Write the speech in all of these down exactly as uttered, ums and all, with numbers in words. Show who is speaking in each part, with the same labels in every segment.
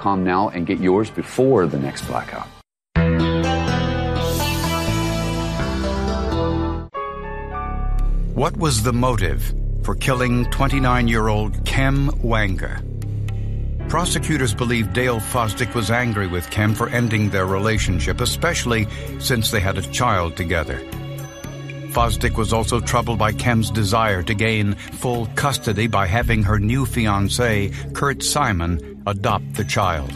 Speaker 1: com now and get yours before the next blackout.
Speaker 2: What was the motive for killing twenty-nine-year-old Kem Wanger? Prosecutors believe Dale Fosdick was angry with Kem for ending their relationship, especially since they had a child together. Fosdick was also troubled by Kem's desire to gain full custody by having her new fiancé, Kurt Simon, adopt the child.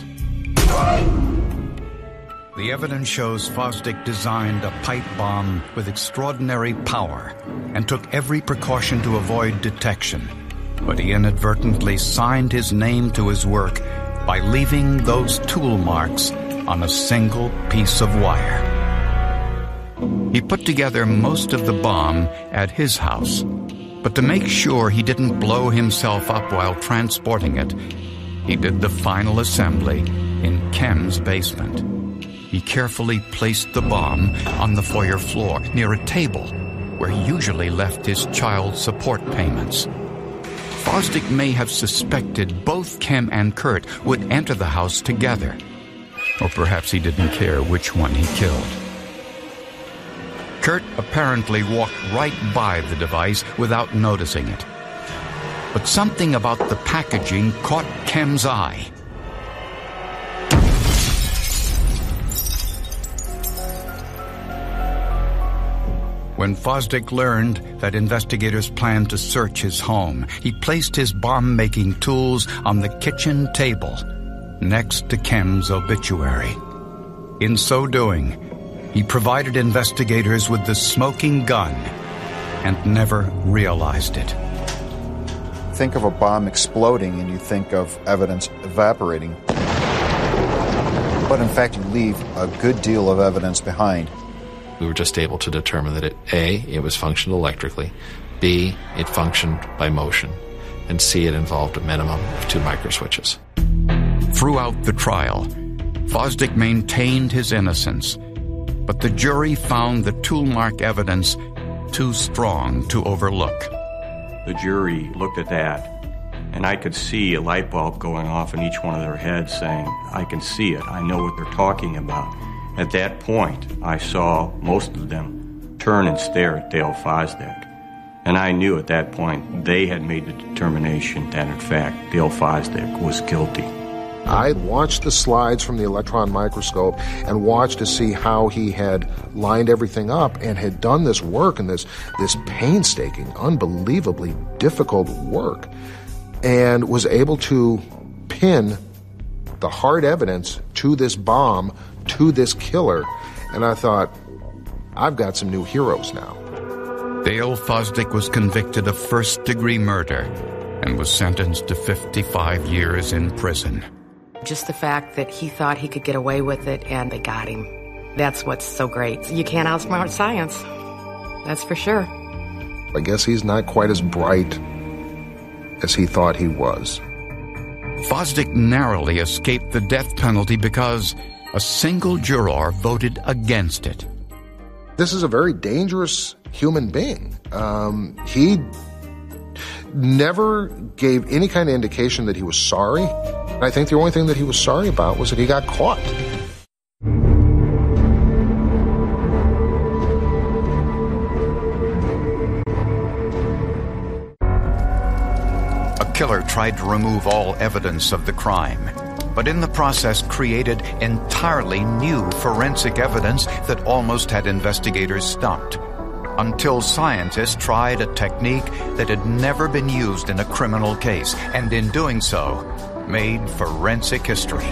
Speaker 2: The evidence shows Fosdick designed a pipe bomb with extraordinary power and took every precaution to avoid detection. But he inadvertently signed his name to his work by leaving those tool marks on a single piece of wire. He put together most of the bomb at his house, but to make sure he didn't blow himself up while transporting it, he did the final assembly in Kem's basement. He carefully placed the bomb on the foyer floor near a table where he usually left his child support payments. Fosdick may have suspected both Kem and Kurt would enter the house together. Or perhaps he didn't care which one he killed. Kurt apparently walked right by the device without noticing it. But something about the packaging caught Kem's eye. When Fosdick learned that investigators planned to search his home, he placed his bomb-making tools on the kitchen table next to Kem's obituary. In so doing, he provided investigators with the smoking gun and never realized it.
Speaker 3: Think of a bomb exploding and you think of evidence evaporating. But in fact, you leave a good deal of evidence behind.
Speaker 4: We were just able to determine that it, A, it was functioned electrically, B, it functioned by motion, and C, it involved a minimum of two microswitches.
Speaker 2: Throughout the trial, Fosdick maintained his innocence, but the jury found the tool mark evidence too strong to overlook.
Speaker 5: The jury looked at that, and I could see a light bulb going off in each one of their heads saying, I can see it, I know what they're talking about. At that point, I saw most of them turn and stare at Dale Fosdick. And I knew at that point they had made the determination that, in fact, Dale Fosdick was guilty.
Speaker 6: I watched the slides from the electron microscope and watched to see how he had lined everything up and had done this work and this, this painstaking, unbelievably difficult work, and was able to pin the hard evidence to this bomb, to this killer. And I thought, I've got some new heroes now.
Speaker 2: Dale Fosdick was convicted of first-degree murder and was sentenced to fifty-five years in prison.
Speaker 7: Just the fact that he thought he could get away with it and they got him. That's what's so great. You can't outsmart science. That's for sure.
Speaker 6: I guess he's not quite as bright as he thought he was.
Speaker 2: Fosdick narrowly escaped the death penalty because a single juror voted against it.
Speaker 6: This is a very dangerous human being. Um, he never gave any kind of indication that he was sorry. I think the only thing that he was sorry about was that he got caught.
Speaker 2: A killer tried to remove all evidence of the crime, but in the process created entirely new forensic evidence that almost had investigators stumped, until scientists tried a technique that had never been used in a criminal case, and in doing so, made forensic history.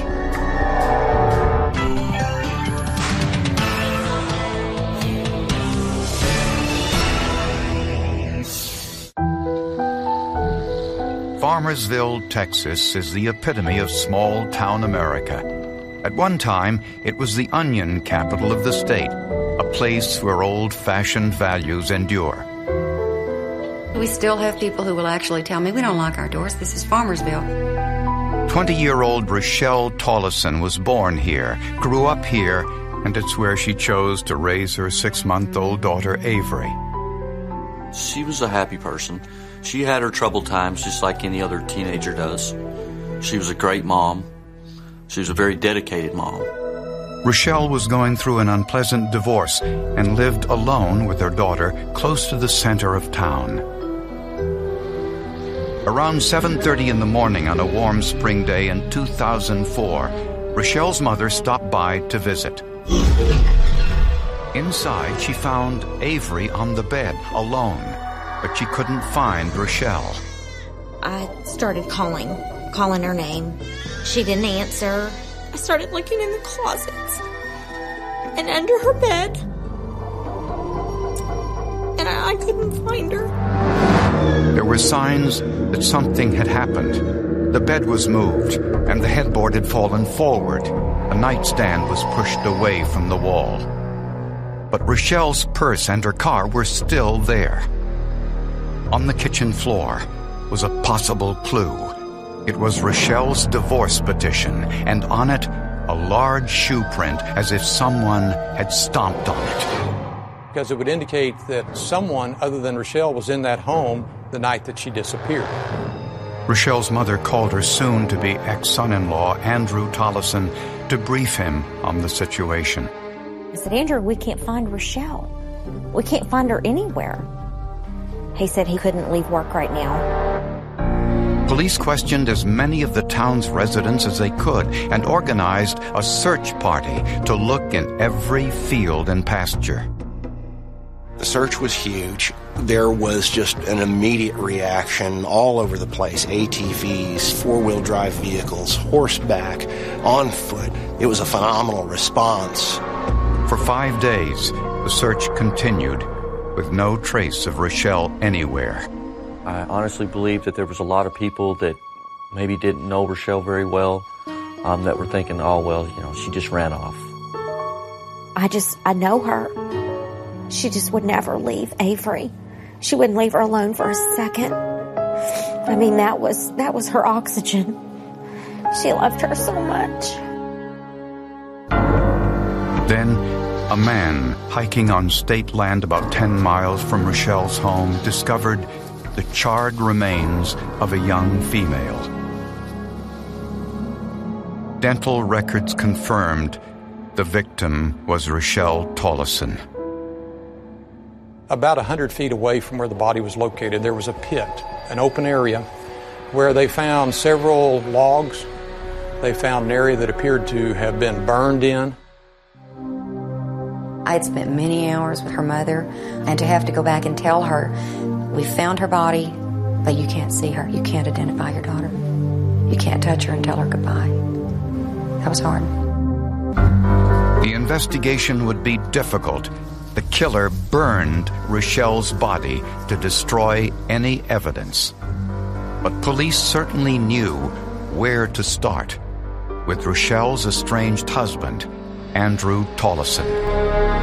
Speaker 2: Farmersville, Texas is the epitome of small-town America. At one time, it was the onion capital of the state, a place where old-fashioned values endure.
Speaker 8: We still have people who will actually tell me, we don't lock our doors, this is Farmersville.
Speaker 2: Twenty-year-old Rochelle Tollison was born here, grew up here, and it's where she chose to raise her six-month-old daughter, Avery.
Speaker 9: She was a happy person. She had her troubled times just like any other teenager does. She was a great mom, She was a very dedicated mom.
Speaker 2: Rochelle was going through an unpleasant divorce and lived alone with her daughter close to the center of town. Around seven thirty in the morning on a warm spring day in two thousand four, Rochelle's mother stopped by to visit. Inside, she found Avery on the bed, alone, but she couldn't find Rochelle.
Speaker 10: I started calling, calling her name. She didn't answer. I started looking in the closets and under her bed, and I, I couldn't find her.
Speaker 2: There were signs that something had happened. The bed was moved, and the headboard had fallen forward. A nightstand was pushed away from the wall. But Rochelle's purse and her car were still there. On the kitchen floor was a possible clue. It was Rochelle's divorce petition, and on it, a large shoe print as if someone had stomped on it.
Speaker 11: Because it would indicate that someone other than Rochelle was in that home the night that she disappeared.
Speaker 2: Rochelle's mother called her soon-to-be ex-son-in-law, Andrew Tollison, to brief him on the situation.
Speaker 10: I said, Andrew, we can't find Rochelle. We can't find her anywhere. He said he couldn't leave work right now.
Speaker 2: Police questioned as many of the town's residents as they could and organized a search party to look in every field and pasture.
Speaker 12: The search was huge. There was just an immediate reaction all over the place. A T Vs, four-wheel drive vehicles, horseback, on foot. It was a phenomenal response.
Speaker 2: For five days, the search continued with no trace of Rochelle anywhere.
Speaker 9: I honestly believe that there was a lot of people that maybe didn't know Rochelle very well, um, that were thinking, oh, well, you know, she just ran off.
Speaker 10: I just, I know her. She just would never leave Avery. She wouldn't leave her alone for a second. I mean, that was, that was her oxygen. She loved her so much.
Speaker 2: Then, a man hiking on state land about ten miles from Rochelle's home discovered the charred remains of a young female. Dental records confirmed the victim was Rochelle Tollison.
Speaker 11: About one hundred feet away from where the body was located, there was a pit, an open area, where they found several logs. They found an area that appeared to have been burned in.
Speaker 8: I had spent many hours with her mother, and to have to go back and tell her, we found her body, but you can't see her. You can't identify your daughter. You can't touch her and tell her goodbye. That was hard.
Speaker 2: The investigation would be difficult. The killer burned Rochelle's body to destroy any evidence. But police certainly knew where to start, with Rochelle's estranged husband, Andrew Tollison.